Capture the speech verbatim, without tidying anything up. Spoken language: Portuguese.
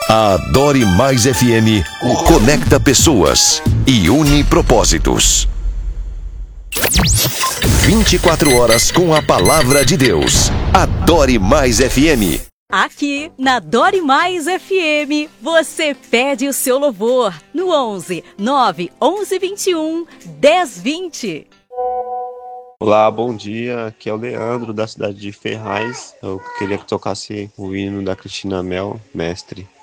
A Adore Mais F M conecta pessoas e une propósitos. vinte e quatro horas com a palavra de Deus. Adore Mais F M. Aqui na Adore Mais F M, você pede o seu louvor no onze, nove, onze, vinte e um, dez, vinte. Olá, bom dia. Aqui é o Leandro, da cidade de Ferraz. Eu queria que tocasse o hino da Cristina Mel, Mestre.